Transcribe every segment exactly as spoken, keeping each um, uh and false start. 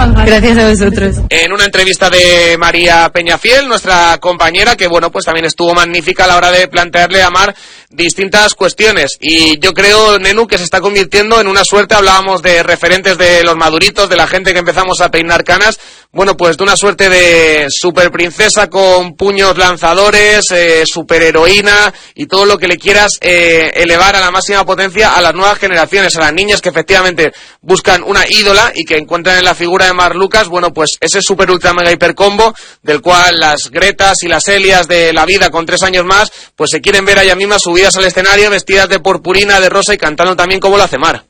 Muchísimas gracias. Gracias a vosotros. En una entrevista de María Peñafiel, nuestra compañera, que bueno, pues también estuvo magnífica a la hora de plantearle a Mar distintas cuestiones. Y yo creo, Nenu, que se está convirtiendo en una suerte. Hablábamos de referentes de los maduritos, de la gente que empezamos a peinar canas. Bueno, pues de una suerte de superprincesa con puños lanzadores, eh, superheroína y todo lo que le quieras eh, elevar a la máxima potencia a las nuevas generaciones, a las niñas que efectivamente buscan una ídola y que encuentran en la figura de Mar Lucas, bueno, pues ese super ultra mega hiper combo del cual las Gretas y las Elias de la vida con tres años más, pues se quieren ver a ellas mismas subidas al escenario, vestidas de purpurina, de rosa y cantando también como lo hace Mar.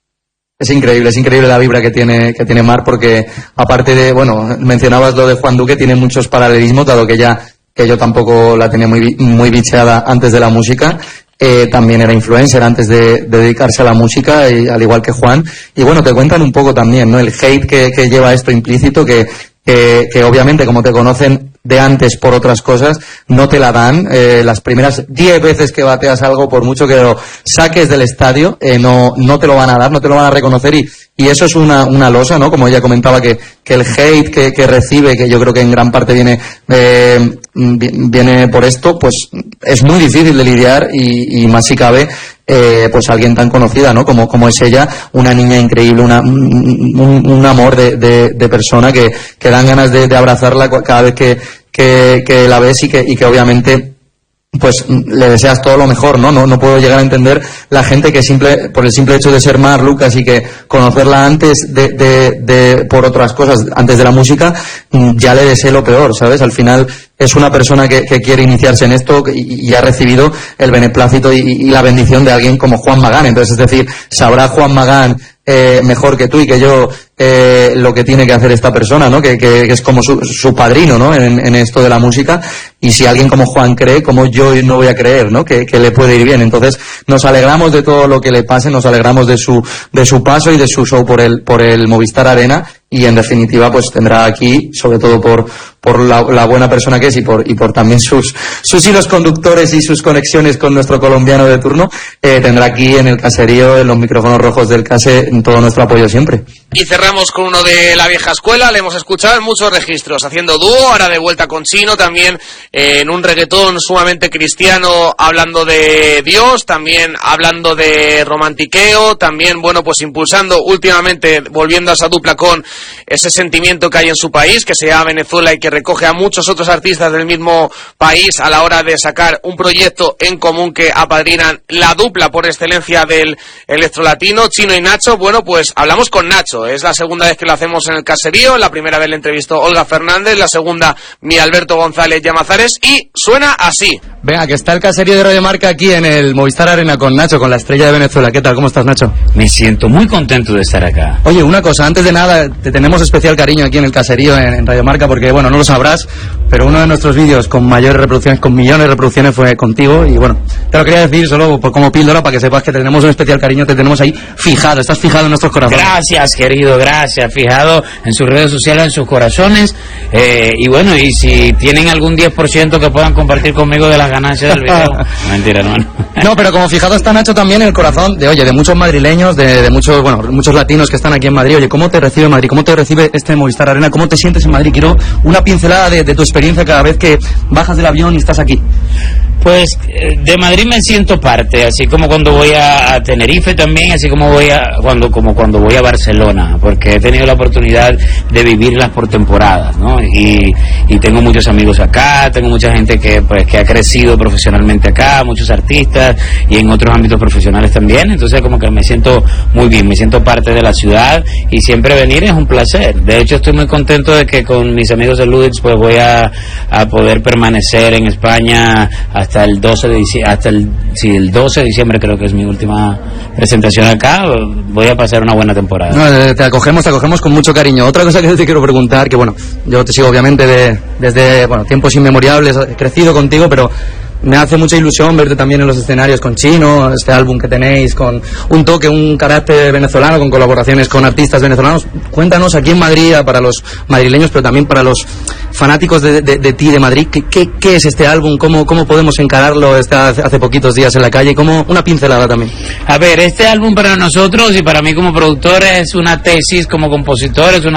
Es increíble, es increíble la vibra que tiene que tiene Mar, porque aparte de, bueno, mencionabas lo de Juan Duque, tiene muchos paralelismos, dado que ya que yo tampoco la tenía muy muy bicheada antes de la música. Eh, también era influencer antes de, de dedicarse a la música, y, al igual que Juan. Y bueno, te cuentan un poco también, ¿no? El hate que, que lleva esto implícito, que, que, que obviamente como te conocen de antes por otras cosas, no te la dan. Eh, las primeras diez veces que bateas algo, por mucho que lo saques del estadio, eh, no, no te lo van a dar, no te lo van a reconocer, y, y eso es una, una losa, ¿no? Como ella comentaba, que, que el hate que, que recibe, que yo creo que en gran parte viene, eh, viene por esto, pues es muy difícil de lidiar, y, y más si cabe, eh, pues alguien tan conocida, ¿no? Como, como es ella, una niña increíble, una, un, un amor de, de, de persona que, que dan ganas de, de abrazarla cada vez que, que, que la ves, y que, y que obviamente pues le deseas todo lo mejor, ¿no? No, no puedo llegar a entender la gente que simple, por el simple hecho de ser Mar Lucas y que conocerla antes de, de, de, por otras cosas, antes de la música, ya le deseo lo peor, ¿sabes? Al final es una persona que, que quiere iniciarse en esto y, y ha recibido el beneplácito y, y la bendición de alguien como Juan Magán. Entonces, es decir, sabrá Juan Magán eh, mejor que tú y que yo eh, lo que tiene que hacer esta persona, ¿no? Que, que, que es como su, su padrino, ¿no? En, en esto de la música. Y si alguien como Juan cree, como yo no voy a creer, ¿no? Que, que le puede ir bien. Entonces, nos alegramos de todo lo que le pase, nos alegramos de su, de su paso y de su show por el, por el Movistar Arena. Y en definitiva, pues tendrá aquí, sobre todo por, por la, la buena persona que es, y por, y por también sus, sus hilos conductores y sus conexiones con nuestro colombiano de turno, eh, tendrá aquí en el caserío, en los micrófonos rojos del Case, todo nuestro apoyo siempre. Y cerramos con uno de la vieja escuela. Le hemos escuchado en muchos registros haciendo dúo, ahora de vuelta con Chino, también eh, en un reggaetón sumamente cristiano, hablando de Dios, también hablando de romantiqueo, también, bueno, pues impulsando últimamente, volviendo a esa dupla con ese sentimiento que hay en su país, que se llama Venezuela, y que recoge a muchos otros artistas del mismo país a la hora de sacar un proyecto en común que apadrinan la dupla por excelencia del electrolatino, Chino y Nacho. Bueno, pues hablamos con Nacho. Es la segunda vez que lo hacemos en el caserío. La primera vez le entrevistó Olga Fernández, la segunda mi Alberto González Llamazares, y suena así. Venga, que está el caserío de Radio Marca aquí en el Movistar Arena con Nacho, con la estrella de Venezuela. ¿Qué tal? ¿Cómo estás, Nacho? Me siento muy contento de estar acá. Oye, una cosa, antes de nada, te tenemos especial cariño aquí en el caserío, en, en Radio Marca, porque, bueno, no lo sabrás, pero uno de nuestros vídeos con mayores reproducciones, con millones de reproducciones, fue contigo, y bueno, te lo quería decir solo por, como píldora, para que sepas que te tenemos un especial cariño, te tenemos ahí fijado, estás fijado en nuestros corazones. Gracias, querido, gracias, fijado en sus redes sociales, en sus corazones, eh, y bueno, y si tienen algún diez por ciento que puedan compartir conmigo de las ganancias del video. Mentira, no. No, pero como fijado está Nacho también en el corazón de, oye, de muchos madrileños, de, de muchos, bueno, muchos latinos que están aquí en Madrid. Oye, ¿cómo te recibe Madrid? ¿Cómo te recibe este Movistar Arena? ¿Cómo te sientes en Madrid? Quiero una pincelada de, de tu experiencia cada vez que bajas del avión y estás aquí. Pues de Madrid me siento parte, así como cuando voy a, a Tenerife también, así como voy a cuando como cuando voy a Barcelona, porque he tenido la oportunidad de vivirlas por temporadas, ¿no? Y, y tengo muchos amigos acá, tengo mucha gente que pues que ha crecido profesionalmente acá, muchos artistas y en otros ámbitos profesionales también, entonces como que me siento muy bien, me siento parte de la ciudad, y siempre venir es un placer. De hecho, estoy muy contento de que con mis amigos de Ludix pues voy a, a poder permanecer en España hasta el doce de diciembre, hasta el, sí, el doce de diciembre creo que es mi última presentación acá. Voy a pasar una buena temporada. No, te acogemos, te acogemos con mucho cariño. Otra cosa que te quiero preguntar, que bueno, yo te sigo obviamente de, desde bueno, tiempos inmemorables, he crecido contigo, pero me hace mucha ilusión verte también en los escenarios con Chino, este álbum que tenéis, con un toque, un carácter venezolano, con colaboraciones con artistas venezolanos. Cuéntanos aquí en Madrid, para los madrileños, pero también para los fanáticos de, de, de ti, de Madrid, ¿qué, qué, qué es este álbum? ¿Cómo, cómo podemos encararlo? Está hace, hace poquitos días en la calle, como una pincelada también. A ver, este álbum para nosotros y para mí como productor es una tesis como compositor, es una